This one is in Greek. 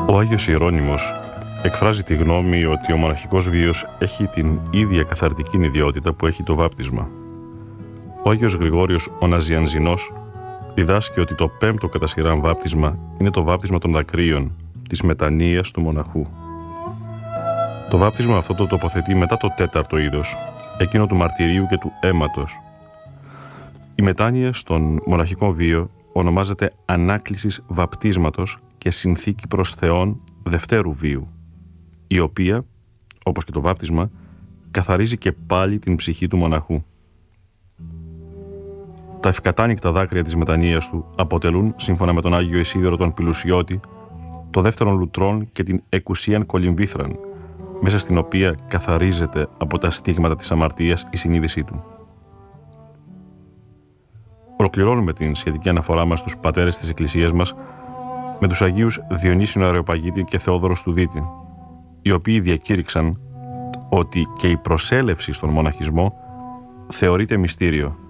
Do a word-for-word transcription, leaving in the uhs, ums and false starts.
Ο Άγιος Ιερώνυμος εκφράζει τη γνώμη ότι ο μοναχικός βίος έχει την ίδια καθαρτική ιδιότητα που έχει το βάπτισμα. Ο Άγιος Γρηγόριος ο Ναζιανζινός διδάσκει ότι το πέμπτο κατά σειράν βάπτισμα είναι το βάπτισμα των δακρύων, της μετανοίας του μοναχού. Το βάπτισμα αυτό το τοποθετεί μετά το τέταρτο είδος, εκείνο του μαρτυρίου και του αίματος. Η μετάνοια στον μοναχικό βίο ονομάζεται ανάκλησης βαπτίσματος και συνθήκη προς Θεόν δευτέρου βίου, η οποία, όπως και το βάπτισμα, καθαρίζει και πάλι την ψυχή του μοναχού. Τα ευκατάνικτα δάκρυα της μετανοίας του αποτελούν, σύμφωνα με τον Άγιο Ισίδωρο τον Πηλουσιώτη, το δεύτερον λουτρόν και την εκουσίαν κολυμβήθραν, μέσα στην οποία καθαρίζεται από τα στίγματα της αμαρτίας η συνείδησή του. Ολοκληρώνουμε την σχετική αναφορά μας στους πατέρες της Εκκλησίας μας με τους Αγίους Διονύσιο Αρεοπαγίτη και Θεόδωρο Στουδίτη, οι οποίοι διακήρυξαν ότι και η προσέλευση στον μοναχισμό θεωρείται μυστήριο.